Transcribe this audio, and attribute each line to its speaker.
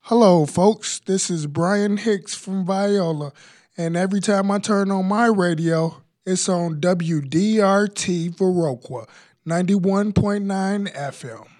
Speaker 1: Hello, folks. This is Brian Hicks from Viola, and every time I turn on my radio, it's on WDRT Viroqua, 91.9 FM.